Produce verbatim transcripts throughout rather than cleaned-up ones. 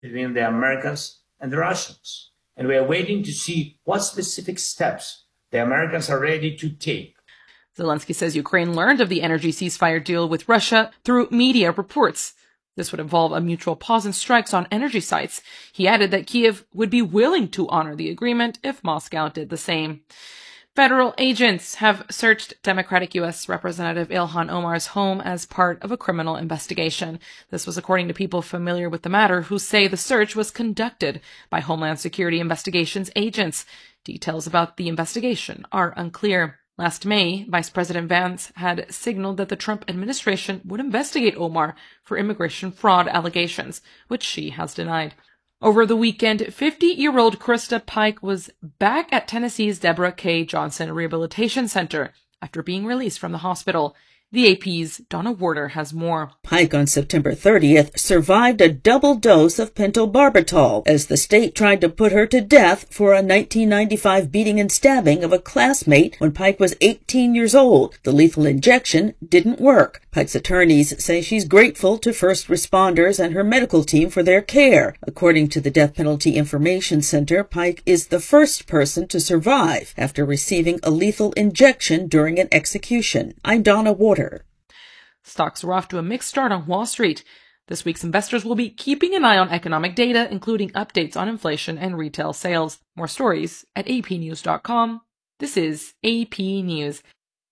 between the Americans and the Russians. And we are waiting to see what specific steps the Americans are ready to take. Zelensky says Ukraine learned of the energy ceasefire deal with Russia through media reports. This would involve a mutual pause in strikes on energy sites. He added that Kyiv would be willing to honor the agreement if Moscow did the same. Federal agents have searched Democratic U S Representative Ilhan Omar's home as part of a criminal investigation. This was according to people familiar with the matter who say the search was conducted by Homeland Security Investigations agents. Details about the investigation are unclear. Last May, Vice President Vance had signaled that the Trump administration would investigate Omar for immigration fraud allegations, which she has denied. Over the weekend, fifty-year-old Krista Pike was back at Tennessee's Deborah K. Johnson Rehabilitation Center after being released from the hospital. The A P's Donna Warder has more. Pike on September thirtieth survived a double dose of pentobarbital as the state tried to put her to death for a nineteen ninety-five beating and stabbing of a classmate when Pike was eighteen years old. The lethal injection didn't work. Pike's attorneys say she's grateful to first responders and her medical team for their care. According to the Death Penalty Information Center, Pike is the first person to survive after receiving a lethal injection during an execution. I'm Donna Warder. Stocks are off to a mixed start on Wall Street. This week's investors will be keeping an eye on economic data, including updates on inflation and retail sales. More stories at a p news dot com. This is A P News.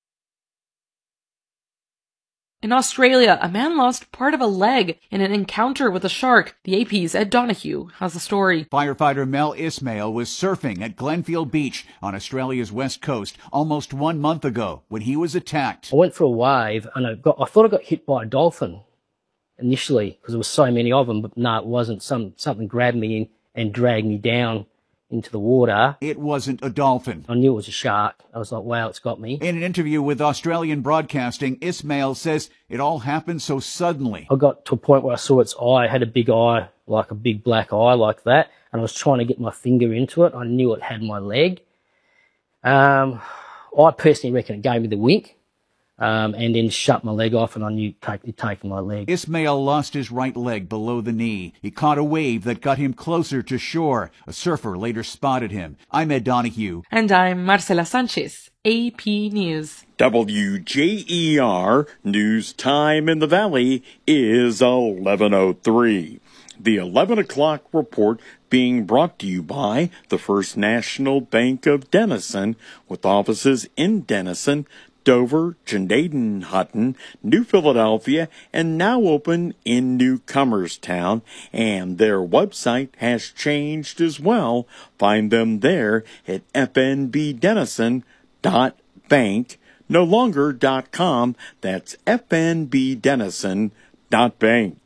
In Australia, a man lost part of a leg in an encounter with a shark. The A P's Ed Donahue has the story. Firefighter Mel Ismail was surfing at Glenfield Beach on Australia's west coast almost one month ago when he was attacked. I went for a wave and I got, I thought I got hit by a dolphin initially because there were so many of them, but no, it wasn't. Some, something grabbed me in and dragged me down into the water. It wasn't a dolphin. I knew it was a shark. I was like, wow, it's got me. In an interview with Australian Broadcasting, Ismail says it all happened so suddenly. I got to a point where I saw its eye. It had a big eye, like a big black eye like that, and I was trying to get my finger into it. I knew it had my leg. Um, I personally reckon it gave me the wink. Um, and then shut my leg off, and I knew it taken my leg. Ismail lost his right leg below the knee. He caught a wave that got him closer to shore. A surfer later spotted him. I'm Ed Donahue. And I'm Marcela Sanchez, A P News. W J E R News Time in the Valley is eleven oh three. The eleven o'clock report being brought to you by the First National Bank of Denison, with offices in Denison, Dover, Janaden-Hutton, New Philadelphia, and now open in Newcomerstown. And their website has changed as well. Find them there at f n b denison dot bank, no longer .com. That's f n b denison dot bank.